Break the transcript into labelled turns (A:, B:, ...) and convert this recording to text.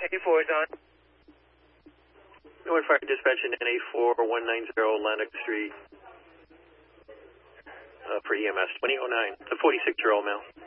A: A4 is on.
B: Norwood Fire Dispatch in NA4 190 Lennox Street for EMS 2009. It's a 46-year-old male.